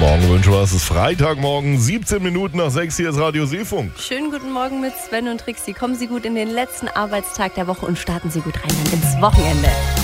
Morgenwünsche. Es ist Freitagmorgen, 17 Minuten nach 6. Hier ist Radio Seefunk. Schönen guten Morgen mit Sven und Trixi. Kommen Sie gut in den letzten Arbeitstag der Woche und starten Sie gut rein dann ins Wochenende.